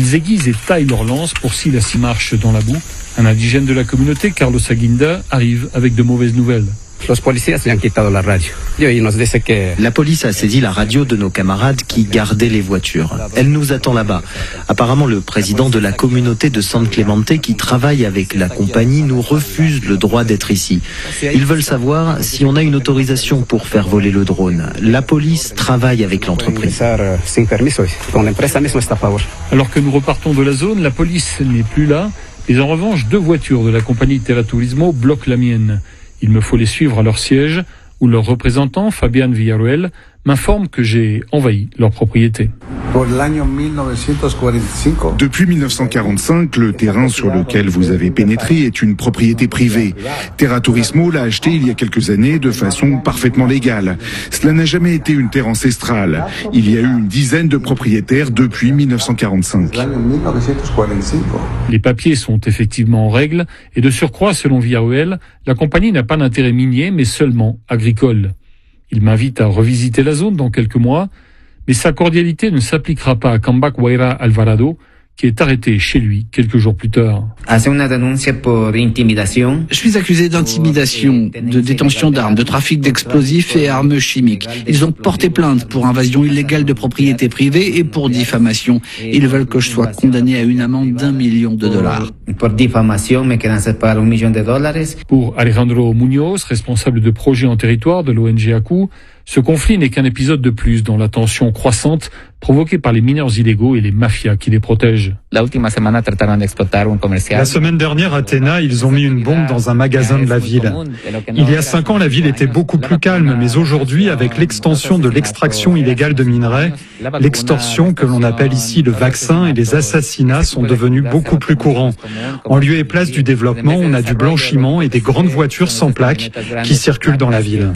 Ils aiguisent et taillent leurs lances pour Silas y marche dans la boue. Un indigène de la communauté, Carlos Aguinda, arrive avec de mauvaises nouvelles. La police a saisi la radio de nos camarades qui gardaient les voitures. Elle nous attend là-bas. Apparemment, le président de la communauté de San Clemente qui travaille avec la compagnie nous refuse le droit d'être ici. Ils veulent savoir si on a une autorisation pour faire voler le drone. La police travaille avec l'entreprise. Alors que nous repartons de la zone, la police n'est plus là. Mais en revanche, 2 voitures de la compagnie Terra Turismo bloquent la mienne. Il me faut les suivre à leur siège, où leur représentant, Fabián Villarroel, m'informe que j'ai envahi leur propriété. Depuis 1945, le terrain sur lequel vous avez pénétré est une propriété privée. Terra Turismo l'a acheté il y a quelques années de façon parfaitement légale. Cela n'a jamais été une terre ancestrale. Il y a eu une dizaine de propriétaires depuis 1945. Les papiers sont effectivement en règle et de surcroît, selon Villarroel, la compagnie n'a pas d'intérêt minier mais seulement agricole. Il m'invite à revisiter la zone dans quelques mois, mais sa cordialité ne s'appliquera pas à Camba Guaira Alvarado, qui est arrêté chez lui quelques jours plus tard. Je suis accusé d'intimidation, de détention d'armes, de trafic d'explosifs et armes chimiques. Ils ont porté plainte pour invasion illégale de propriété privée et pour diffamation. Ils veulent que je sois condamné à une amende d'$1 million. Pour Alejandro Muñoz, responsable de projet en territoire de l'ONG ACU, ce conflit n'est qu'un épisode de plus dans la tension croissante provoquée par les mineurs illégaux et les mafias qui les protègent. La semaine dernière à Tena, ils ont mis une bombe dans un magasin de la ville. Il y a 5 ans, la ville était beaucoup plus calme, mais aujourd'hui, avec l'extension de l'extraction illégale de minerais, l'extorsion que l'on appelle ici le vaccin et les assassinats sont devenus beaucoup plus courants. En lieu et place du développement, on a du blanchiment et des grandes voitures sans plaques qui circulent dans la ville.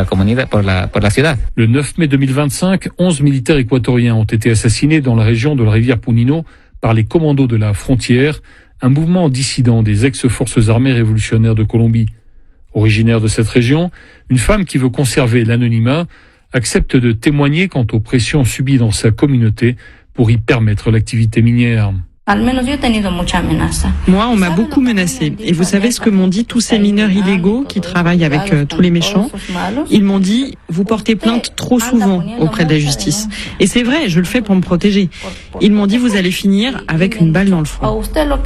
Le 9 mai 2025, 11 militaires équatoriens ont été assassinés dans la région de la rivière Punino par les commandos de la frontière, un mouvement dissident des ex-forces armées révolutionnaires de Colombie. Originaire de cette région, une femme qui veut conserver l'anonymat accepte de témoigner quant aux pressions subies dans sa communauté pour y permettre l'activité minière. Moi, on m'a beaucoup menacé. Et vous savez ce que m'ont dit tous ces mineurs illégaux qui travaillent avec tous les méchants? Ils m'ont dit, vous portez plainte trop souvent auprès de la justice. Et c'est vrai, je le fais pour me protéger. Ils m'ont dit, vous allez finir avec une balle dans le front.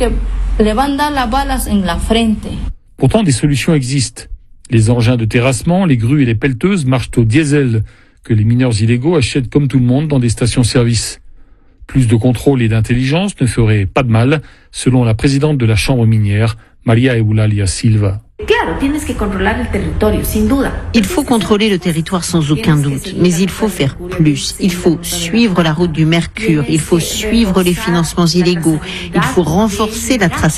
Pourtant, des solutions existent. Les engins de terrassement, les grues et les pelleteuses marchent au diesel, que les mineurs illégaux achètent comme tout le monde dans des stations-service. Plus de contrôle et d'intelligence ne ferait pas de mal, selon la présidente de la Chambre minière, Maria Eulalia Silva. Il faut contrôler le territoire sans aucun doute, mais il faut faire plus. Il faut suivre la route du mercure, il faut suivre les financements illégaux, il faut renforcer la traçabilité.